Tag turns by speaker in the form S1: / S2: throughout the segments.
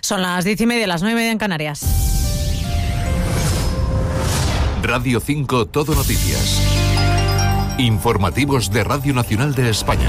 S1: Son las 10:30, las 9:30 en Canarias.
S2: Radio 5 Todo Noticias. Informativos de Radio Nacional de España.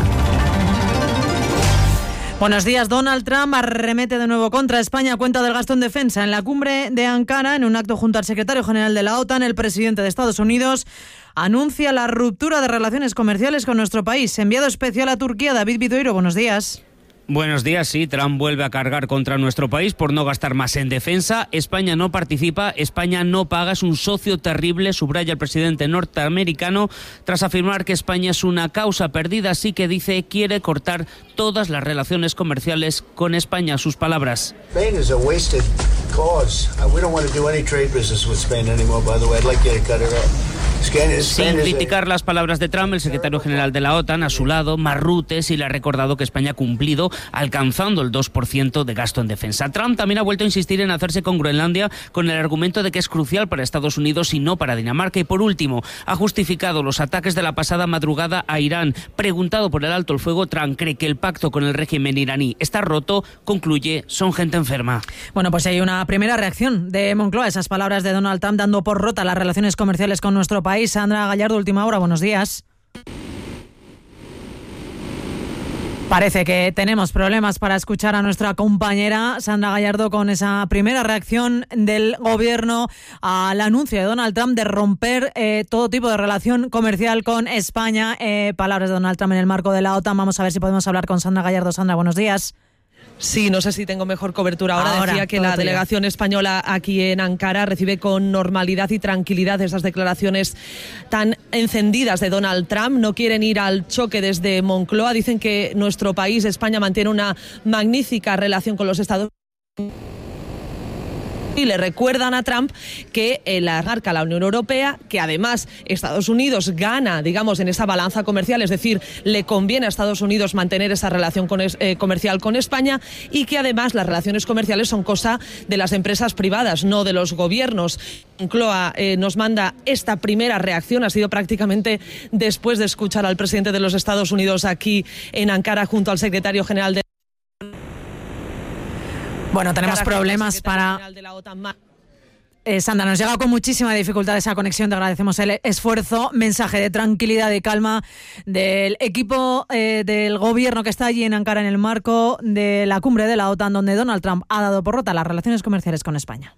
S1: Buenos días. Donald Trump arremete de nuevo contra España a cuenta del gasto en defensa. En la cumbre de Ankara, en un acto junto al secretario general de la OTAN, el presidente de Estados Unidos anuncia la ruptura de relaciones comerciales con nuestro país. Enviado especial a Turquía, David Vidoiro, buenos días.
S3: Buenos días, sí, Trump vuelve a cargar contra nuestro país por no gastar más en defensa. España no participa, España no paga, es un socio terrible, subraya el presidente norteamericano, tras afirmar que España es una causa perdida, así que dice quiere cortar todas las relaciones comerciales con España. Sus palabras.
S4: Spain is a wasted cause. We don't want to do any trade business with Spain anymore, by the way. I'd like you to cut it off.
S3: Sin criticar las palabras de Trump, el secretario general de la OTAN, a su lado, Marrutte, sí le ha recordado que España ha cumplido alcanzando el 2% de gasto en defensa. Trump también ha vuelto a insistir en hacerse con Groenlandia con el argumento de que es crucial para Estados Unidos y no para Dinamarca. Y por último, ha justificado los ataques de la pasada madrugada a Irán. Preguntado por el alto el fuego, Trump cree que el pacto con el régimen iraní está roto. Concluye, son gente enferma.
S1: Bueno, pues hay una primera reacción de Moncloa a esas palabras de Donald Trump dando por rota las relaciones comerciales con nuestro país. Sandra Gallardo, Última Hora, buenos días. Parece que tenemos problemas para escuchar a nuestra compañera Sandra Gallardo con esa primera reacción del gobierno al anuncio de Donald Trump de romper todo tipo de relación comercial con España. Palabras de Donald Trump en el marco de la OTAN. Vamos a ver si podemos hablar con Sandra Gallardo. Sandra, buenos días.
S5: Sí, no sé si tengo mejor cobertura ahora. Decía que la delegación española aquí en Ankara recibe con normalidad y tranquilidad esas declaraciones tan encendidas de Donald Trump. No quieren ir al choque desde Moncloa. Dicen que nuestro país, España, mantiene una magnífica relación con los Estados Unidos. Y le recuerdan a Trump que la marca la Unión Europea, que además Estados Unidos gana, digamos, en esa balanza comercial, es decir, le conviene a Estados Unidos mantener esa relación comercial con España, y que además las relaciones comerciales son cosa de las empresas privadas, no de los gobiernos. Moncloa nos manda esta primera reacción, ha sido prácticamente después de escuchar al presidente de los Estados Unidos aquí en Ankara junto al secretario general de...
S1: Bueno, tenemos problemas para... Sandra, nos llega con muchísima dificultad esa conexión, te agradecemos el esfuerzo. Mensaje de tranquilidad y calma del equipo del gobierno que está allí en Ankara en el marco de la cumbre de la OTAN, donde Donald Trump ha dado por rota las relaciones comerciales con España.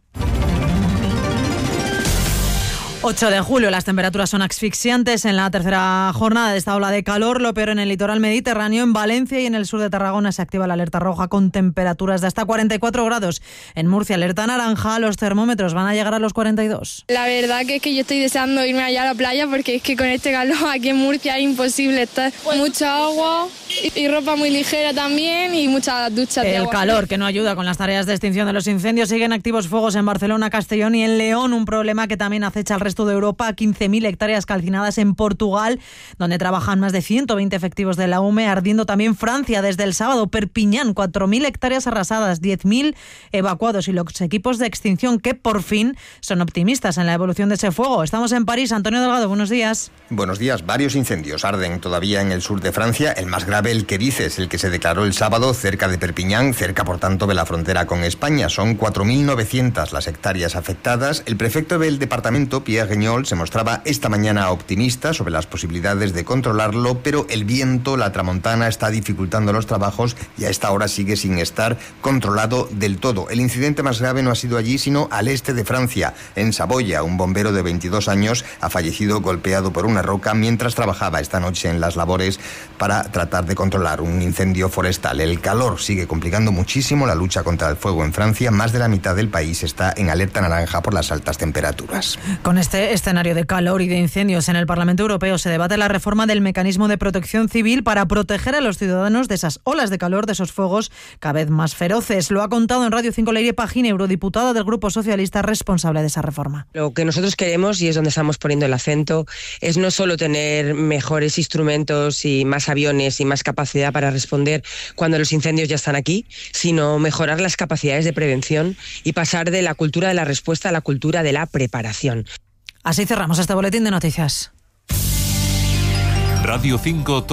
S1: 8 de julio, las temperaturas son asfixiantes en la tercera jornada de esta ola de calor, lo peor en el litoral mediterráneo. En Valencia y en el sur de Tarragona se activa la alerta roja con temperaturas de hasta 44 grados. En Murcia, alerta naranja, los termómetros van a llegar a los 42.
S6: La verdad que es que yo estoy deseando irme allá a la playa, porque es que con este calor aquí en Murcia es imposible estar. Mucha agua y ropa muy ligera también y muchas duchas de agua.
S1: El calor que no ayuda con las tareas de extinción de los incendios. Siguen activos fuegos en Barcelona, Castellón y en León, un problema que también acecha al resto de Europa. 15.000 hectáreas calcinadas en Portugal, donde trabajan más de 120 efectivos de la UME, ardiendo también Francia desde el sábado. Perpiñán, 4.000 hectáreas arrasadas, 10.000 evacuados, y los equipos de extinción que por fin son optimistas en la evolución de ese fuego. Estamos en París. Antonio Delgado, buenos días.
S7: Buenos días. Varios incendios arden todavía en el sur de Francia. El más grave, el que dices, el que se declaró el sábado cerca de Perpiñán, cerca por tanto de la frontera con España. Son 4.900 las hectáreas afectadas. El prefecto del departamento, Pierre Guignol, se mostraba esta mañana optimista sobre las posibilidades de controlarlo, pero el viento, la tramontana, está dificultando los trabajos y a esta hora sigue sin estar controlado del todo. El incidente más grave no ha sido allí, sino al este de Francia, en Saboya. Un bombero de 22 años ha fallecido golpeado por una roca mientras trabajaba esta noche en las labores para tratar de controlar un incendio forestal. El calor sigue complicando muchísimo la lucha contra el fuego en Francia. Más de la mitad del país está en alerta naranja por las altas temperaturas.
S1: Con este escenario de calor y de incendios en el Parlamento Europeo se debate la reforma del mecanismo de protección civil para proteger a los ciudadanos de esas olas de calor, de esos fuegos cada vez más feroces. Lo ha contado en Radio 5 Leire Pagín, eurodiputada del Grupo Socialista responsable de esa reforma.
S8: Lo que nosotros queremos, y es donde estamos poniendo el acento, es no solo tener mejores instrumentos y más aviones y más capacidad para responder cuando los incendios ya están aquí, sino mejorar las capacidades de prevención y pasar de la cultura de la respuesta a la cultura de la preparación.
S1: Así cerramos este boletín de noticias.
S2: Radio 5